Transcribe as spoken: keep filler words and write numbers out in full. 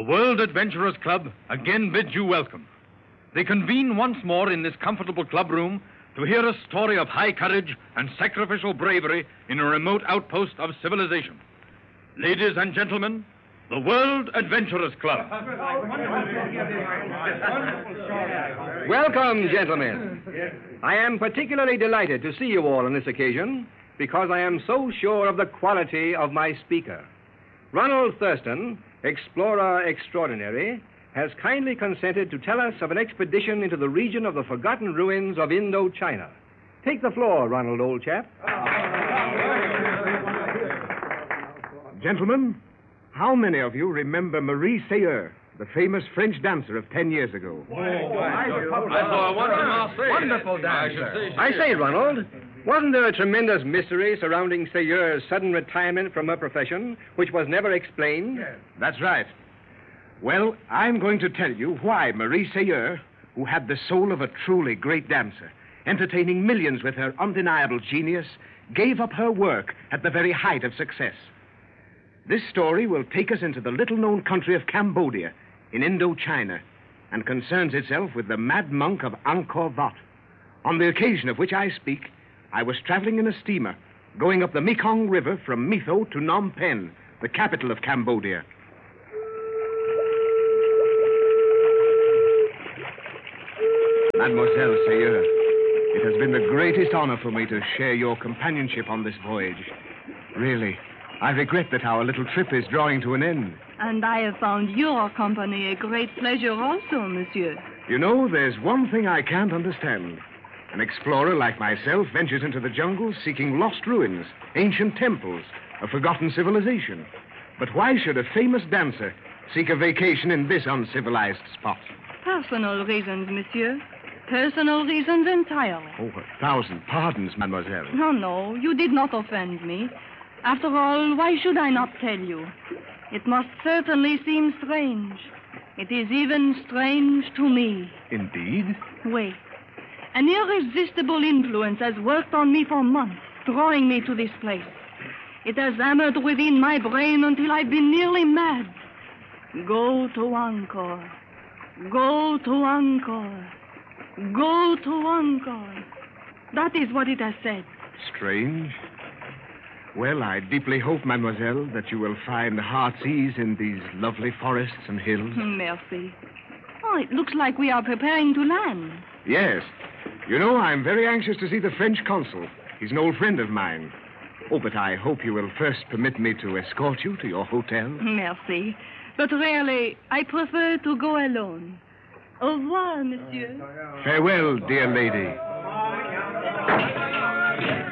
The World Adventurers Club again bids you welcome. They convene once more in this comfortable club room to hear a story of high courage and sacrificial bravery in a remote outpost of civilization. Ladies and gentlemen, the World Adventurers Club. Welcome, gentlemen. I am particularly delighted to see you all on this occasion because I am so sure of the quality of my speaker. Ronald Thurston, explorer extraordinary, has kindly consented to tell us of an expedition into the region of the forgotten ruins of Indochina. Take the floor, Ronald, old chap. Gentlemen, how many of you remember Marie Sayre, the famous French dancer of ten years ago? Oh, I saw her once in Marseille. Wonderful dancer. I say, Ronald, wasn't there a tremendous mystery surrounding Sayre's sudden retirement from her profession, which was never explained? Yes. That's right. Well, I'm going to tell you why Marie Sayre, who had the soul of a truly great dancer, entertaining millions with her undeniable genius, gave up her work at the very height of success. This story will take us into the little-known country of Cambodia in Indochina and concerns itself with the mad monk of Angkor Wat. On the occasion of which I speak, I was traveling in a steamer going up the Mekong River from Mytho to Phnom Penh, the capital of Cambodia. Mademoiselle Sayre, it has been the greatest honor for me to share your companionship on this voyage. Really, I regret that our little trip is drawing to an end. And I have found your company a great pleasure also, monsieur. You know, there's one thing I can't understand. An explorer like myself ventures into the jungle seeking lost ruins, ancient temples, a forgotten civilization. But why should a famous dancer seek a vacation in this uncivilized spot? Personal reasons, monsieur. Personal reasons entirely. Oh, a thousand pardons, mademoiselle. No, no, you did not offend me. After all, why should I not tell you? It must certainly seem strange. It is even strange to me. Indeed? Wait. An irresistible influence has worked on me for months, drawing me to this place. It has hammered within my brain until I've been nearly mad. Go to Angkor. Go to Angkor. Go to Angkor. That is what it has said. Strange. Well, I deeply hope, mademoiselle, that you will find heart's ease in these lovely forests and hills. Merci. Oh, it looks like we are preparing to land. Yes. You know, I'm very anxious to see the French consul. He's an old friend of mine. Oh, but I hope you will first permit me to escort you to your hotel. Merci. But really, I prefer to go alone. Au revoir, monsieur. Farewell, dear lady.